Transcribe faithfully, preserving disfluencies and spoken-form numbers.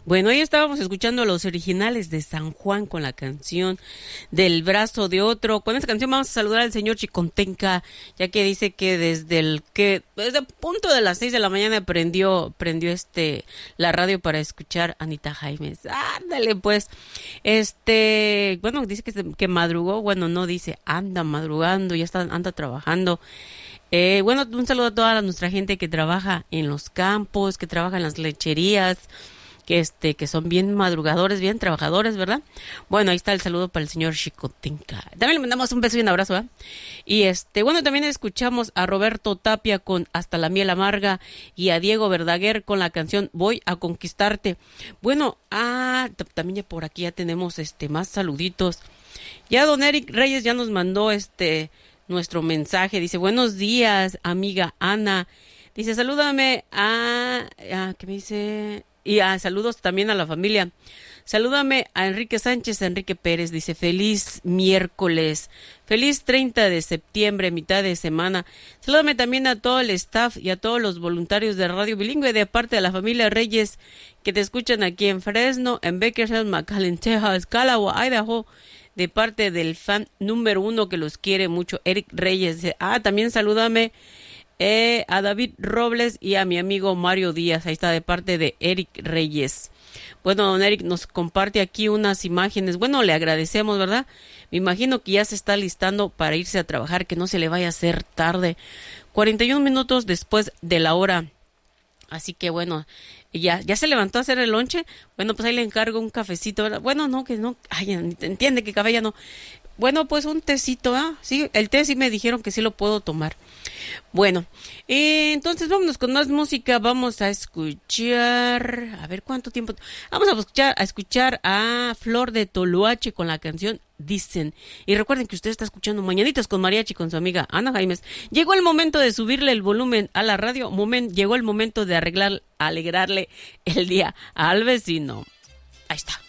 Bueno, hoy estábamos escuchando a los originales de San Juan con la canción del brazo de otro. Con esta canción vamos a saludar al señor Chicontenca, ya que dice que desde el que desde el punto de las seis de la mañana prendió prendió este la radio para escuchar a Anita Jaimes. Ándale pues. Este, bueno, dice que que madrugó, bueno, no dice, anda madrugando, ya está anda trabajando. Eh, bueno, un saludo a toda nuestra gente que trabaja en los campos, que trabaja en las lecherías, que este que son bien madrugadores, bien trabajadores, ¿verdad? Bueno, ahí está el saludo para el señor Chicotenca. También le mandamos un beso y un abrazo, ¿verdad? Y este, bueno, también escuchamos a Roberto Tapia con Hasta la miel amarga y a Diego Verdaguer con la canción Voy a conquistarte. Bueno, ah, t- también ya por aquí ya tenemos este más saluditos. Ya don Eric Reyes ya nos mandó este nuestro mensaje, dice, buenos días, amiga Ana. Dice, salúdame a, a ¿qué me dice? Y a, saludos también a la familia. Salúdame a Enrique Sánchez, a Enrique Pérez. Dice, feliz miércoles. Feliz treinta de septiembre, mitad de semana. Salúdame también a todo el staff y a todos los voluntarios de Radio Bilingüe de parte de la familia Reyes que te escuchan aquí en Fresno, en Bakersfield, McAllen, Texas, Callaway, Idaho, de parte del fan número uno que los quiere mucho, Eric Reyes. Dice, ah, también salúdame Eh, a David Robles y a mi amigo Mario Díaz. Ahí está de parte de Eric Reyes. Bueno, don Eric nos comparte aquí unas imágenes. Bueno, le agradecemos, ¿verdad? Me imagino que ya se está listando para irse a trabajar, que no se le vaya a hacer tarde. cuarenta y un minutos después de la hora. Así que bueno, ya, ya se levantó a hacer el lonche. Bueno, pues ahí le encargo un cafecito, ¿verdad? Bueno, no, que no. Ay, entiende que café ya no. Bueno, pues un tecito, ¿ah? Sí, el té sí me dijeron que sí lo puedo tomar. Bueno, eh, entonces vámonos con más música. Vamos a escuchar, a ver cuánto tiempo. Vamos a escuchar a, escuchar a Flor de Toloache con la canción Dicen. Y recuerden que usted está escuchando Mañanitas con Mariachi con su amiga Ana Jaimes. Llegó el momento de subirle el volumen a la radio. Moment, llegó el momento de arreglar, alegrarle el día al vecino. Ahí está.